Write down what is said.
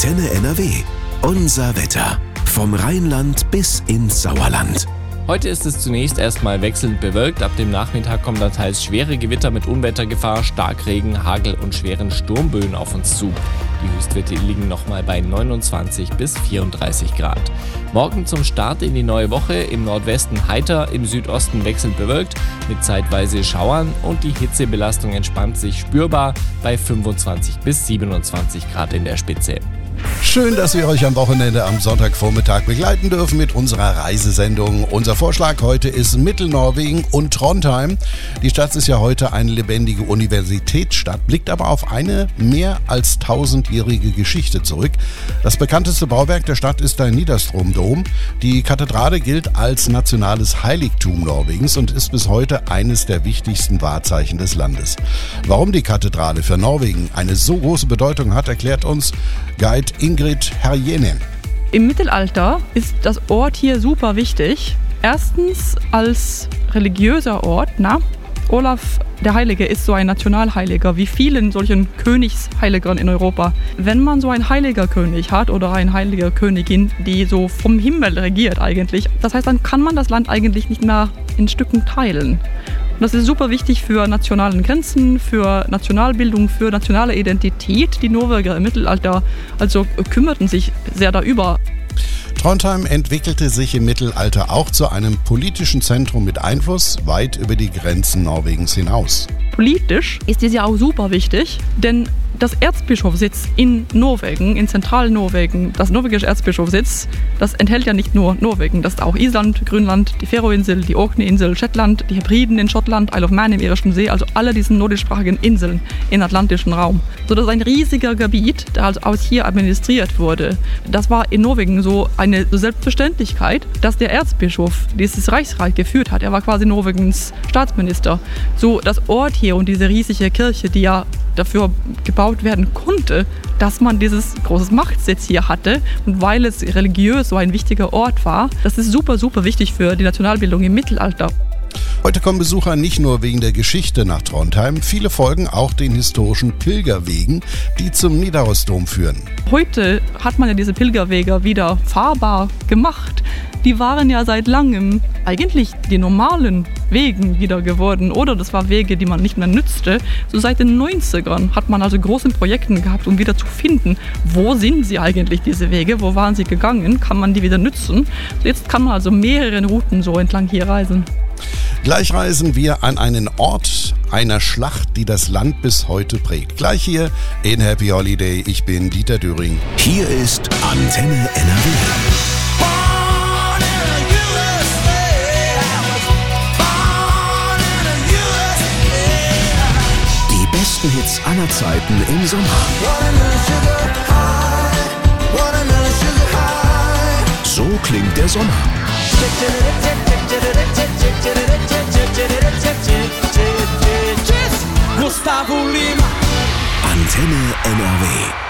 Antenne NRW. Unser Wetter. Vom Rheinland bis ins Sauerland. Heute ist es zunächst erstmal wechselnd bewölkt. Ab dem Nachmittag kommen dann teils schwere Gewitter mit Unwettergefahr, Starkregen, Hagel und schweren Sturmböen auf uns zu. Die Höchstwerte liegen nochmal bei 29 bis 34 Grad. Morgen zum Start in die neue Woche im Nordwesten heiter, im Südosten wechselnd bewölkt mit zeitweise Schauern und die Hitzebelastung entspannt sich spürbar bei 25 bis 27 Grad in der Spitze. Schön, dass wir euch am Wochenende am Sonntagvormittag begleiten dürfen mit unserer Reisesendung. Unser Vorschlag heute ist Mittelnorwegen und Trondheim. Die Stadt ist ja heute eine lebendige Universitätsstadt, blickt aber auf eine mehr als 1000-jährige Geschichte zurück. Das bekannteste Bauwerk der Stadt ist der Nidarosdomen. Die Kathedrale gilt als nationales Heiligtum Norwegens und ist bis heute eines der wichtigsten Wahrzeichen des Landes. Warum die Kathedrale für Norwegen eine so große Bedeutung hat, erklärt uns Guide Ingrid Herjene. Im Mittelalter ist das Ort hier super wichtig. Erstens als religiöser Ort. Olaf der Heilige ist so ein Nationalheiliger, wie vielen solchen Königsheiligern in Europa. Wenn man so einen heiliger König hat oder eine heilige Königin, die so vom Himmel regiert eigentlich, das heißt, dann kann man das Land eigentlich nicht mehr in Stücken teilen. Und das ist super wichtig für nationale Grenzen, für Nationalbildung, für nationale Identität. Die Norweger im Mittelalter also kümmerten sich sehr darüber. Trondheim entwickelte sich im Mittelalter auch zu einem politischen Zentrum mit Einfluss weit über die Grenzen Norwegens hinaus. Politisch ist es ja auch super wichtig, denn das Erzbischofssitz in Norwegen, in Zentralnorwegen, das norwegische Erzbischofssitz, das enthält ja nicht nur Norwegen, das ist auch Island, Grönland, die Färöerinsel, die Orkney-Insel, Shetland, die Hebriden in Schottland, Isle of Man im Irischen See, also alle diese nordischsprachigen Inseln im atlantischen Raum. So, das ist ein riesiger Gebiet, der also aus hier administriert wurde. Das war in Norwegen so eine Selbstverständlichkeit, dass der Erzbischof dieses Reichsreich geführt hat. Er war quasi Norwegens Staatsminister. So, das Ort hier und diese riesige Kirche, die ja dafür gebaut werden konnte, dass man dieses große Machtsitz hier hatte und weil es religiös so ein wichtiger Ort war, das ist super, super wichtig für die Nationalbildung im Mittelalter. Heute kommen Besucher nicht nur wegen der Geschichte nach Trondheim, viele folgen auch den historischen Pilgerwegen, die zum Nidarosdom führen. Heute hat man ja diese Pilgerwege wieder fahrbar gemacht. Die waren ja seit langem eigentlich die normalen Wegen wieder geworden. Oder das waren Wege, die man nicht mehr nützte. So seit den 90ern hat man also große Projekte gehabt, um wieder zu finden, wo sind sie eigentlich, diese Wege, wo waren sie gegangen, kann man die wieder nützen. So jetzt kann man also mehrere Routen so entlang hier reisen. Gleich reisen wir an einen Ort einer Schlacht, die das Land bis heute prägt. Gleich hier in Happy Holiday. Ich bin Dieter Döring. Hier ist Antenne NRW. Die besten Hits aller Zeiten im Sommer. So klingt der Sommer. Gustavo Lima. Antenne NRW.